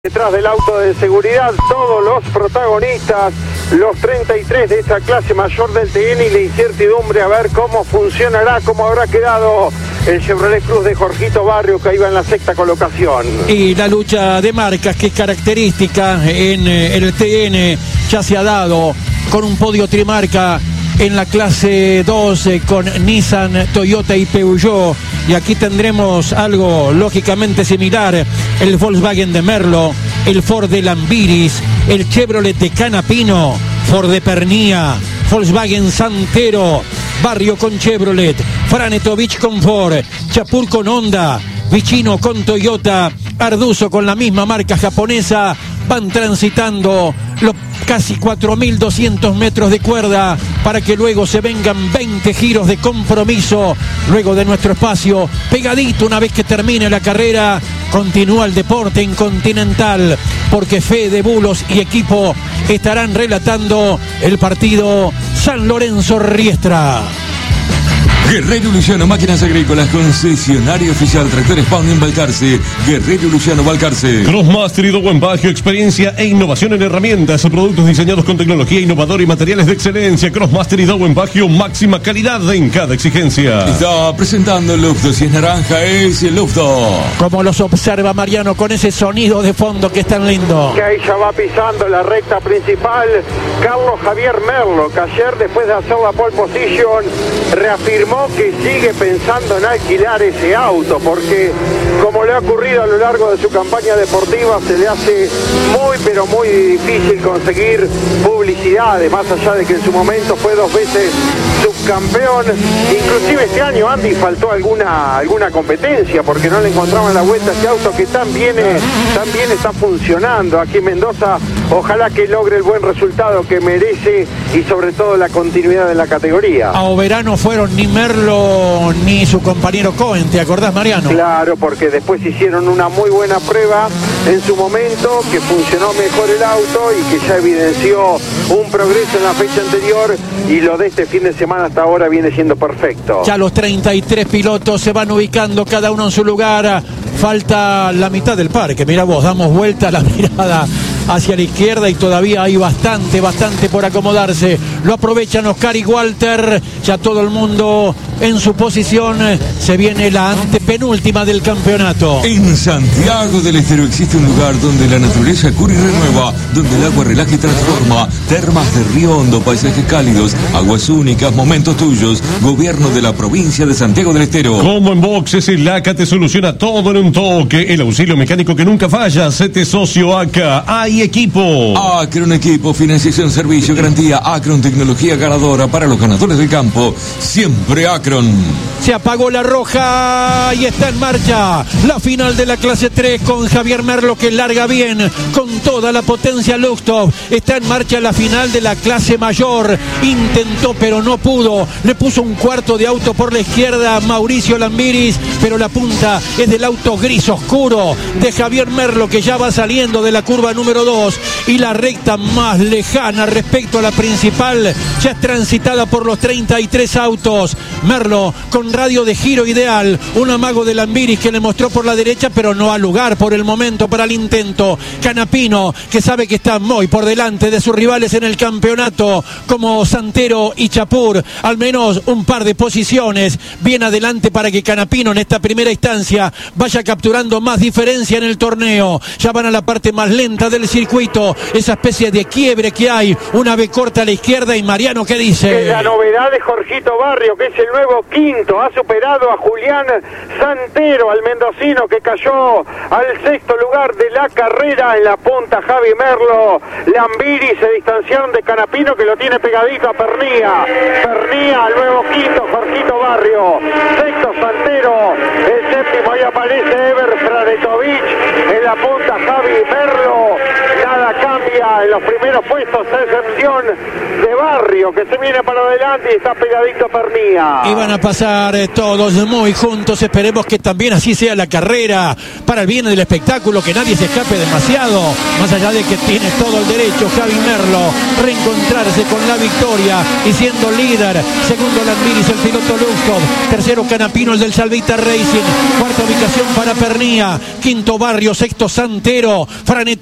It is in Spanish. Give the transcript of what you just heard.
Detrás del auto de seguridad, todos los protagonistas, los 33 de esta clase mayor del TN, y la incertidumbre a ver cómo funcionará, cómo habrá quedado el Chevrolet Cruz de Jorgito Barrio, que iba en la sexta colocación. Y la lucha de marcas, que es característica en el TN, ya se ha dado con un podio trimarca en la clase 2 con Nissan, Toyota y Peugeot. Y aquí tendremos algo lógicamente similar: el Volkswagen de Merlo, el Ford de Lambiris, el Chevrolet de Canapino, Ford de Pernía, Volkswagen Santero, Barrio con Chevrolet, Franetovich con Ford, Chapur con Honda, Vicino con Toyota, Arduzo con la misma marca japonesa. Van transitando los casi 4.200 metros de cuerda para que luego se vengan 20 giros de compromiso. Luego de nuestro espacio, pegadito una vez que termine la carrera, continúa el deporte en Continental, porque Fede Bulos y equipo estarán relatando el partido San Lorenzo Riestra. Guerrero Luciano, máquinas agrícolas, concesionario oficial, tractores Pound en Balcarce. Guerrero Luciano, Balcarce. Crossmaster y Buen Bagio, experiencia e innovación en herramientas, productos diseñados con tecnología innovadora y materiales de excelencia. Crossmaster y Buen Bagio, máxima calidad en cada exigencia. Está presentando el Lufto, si es naranja es el Lufto. Como los observa Mariano con ese sonido de fondo que es tan lindo. Que ahí ya va pisando la recta principal Carlos Javier Merlo, que ayer, después de hacer la pole position, reafirmó que sigue pensando en alquilar ese auto, porque como le ha ocurrido a lo largo de su campaña deportiva, se le hace muy pero muy difícil conseguir publicidad, más allá de que en su momento fue 2 veces subcampeón. Inclusive este año, Andy, faltó alguna competencia porque no le encontraban la vuelta a ese auto que tan bien está funcionando aquí en Mendoza. Ojalá que logre el buen resultado que merece y sobre todo la continuidad en la categoría. A Oberano fueron ni Merlo ni su compañero Cohen, ¿te acordás, Mariano? Claro, porque después hicieron una muy buena prueba en su momento, que funcionó mejor el auto y que ya evidenció un progreso en la fecha anterior, y lo de este fin de semana hasta ahora viene siendo perfecto. Ya los 33 pilotos se van ubicando cada uno en su lugar. Falta la mitad del parque, mira vos, damos vuelta la mirada hacia la izquierda y todavía hay bastante por acomodarse. Lo aprovechan Oscar y Walter, ya todo el mundo en su posición. Se viene la antepenúltima del campeonato. En Santiago del Estero existe un lugar donde la naturaleza cura y renueva, donde el agua relaja y transforma. Termas de Río Hondo, paisajes cálidos, aguas únicas, momentos tuyos. Gobierno de la provincia de Santiago del Estero. Como en boxes, el ACA te soluciona todo en un toque. El auxilio mecánico que nunca falla. Sete socio ACA. Hay equipo. Acron Equipo, financiación, servicio, garantía. Acron, tecnología ganadora para los ganadores del campo. Siempre Acron. Se apagó la roja y está en marcha la final de la clase 3 con Javier Merlo, que larga bien con toda la potencia. Luxtov está en marcha la final de la clase mayor. Intentó pero no pudo. Le puso un cuarto de auto por la izquierda Mauricio Lambiris, pero la punta es del auto gris oscuro de Javier Merlo, que ya va saliendo de la curva número 2, y la recta más lejana respecto a la principal ya es transitada por los 33 autos. Merlo con radio de giro ideal, un amago de Lambiris que le mostró por la derecha, pero no ha lugar por el momento para el intento. Canapino, que sabe que está muy por delante de sus rivales en el campeonato, como Santero y Chapur, al menos un par de posiciones bien adelante, para que Canapino en esta primera instancia vaya capturando más diferencia en el torneo. Ya van a la parte más lenta del circuito, esa especie de quiebre que hay, una B corta a la izquierda. Y Mariano, ¿qué dice? Es la novedad de Jorgito Barrio, que es el nuevo quinto, ha superado a Julián Santero, al mendocino, que cayó al sexto lugar de la carrera. En la punta Javi Merlo, Lambiris se distanciaron de Canapino, que lo tiene pegadito a Pernía. Pernía al nuevo quinto, Jorgito Barrio, sexto Santero, el séptimo, ahí aparece Ever Franetovich, en la punta Javi Merlo. Nada cambia en en los primeros puestos, a excepción de Barrio, que se viene para adelante y está pegadito a Pernía. Y van a pasar todos muy juntos. Esperemos que también así sea la carrera, para el bien del espectáculo, que nadie se escape demasiado, más allá de que tiene todo el derecho Javi Merlo reencontrarse con la victoria y siendo líder. Segundo Landmiris, el piloto Luxtov. Tercero Canapino, el del Salvita Racing. Cuarta ubicación para Pernía. Quinto Barrio. Sexto Santero. Franetti